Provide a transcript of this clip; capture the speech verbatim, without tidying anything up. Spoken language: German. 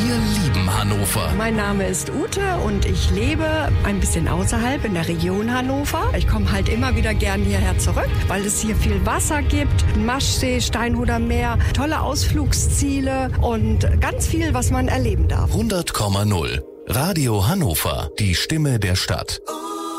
Wir lieben Hannover. Mein Name ist Ute und ich lebe ein bisschen außerhalb in der Region Hannover. Ich komme halt immer wieder gern hierher zurück, weil es hier viel Wasser gibt. Maschsee, Steinhuder Meer, tolle Ausflugsziele und ganz viel, was man erleben darf. hundert Komma null. Radio Hannover, die Stimme der Stadt.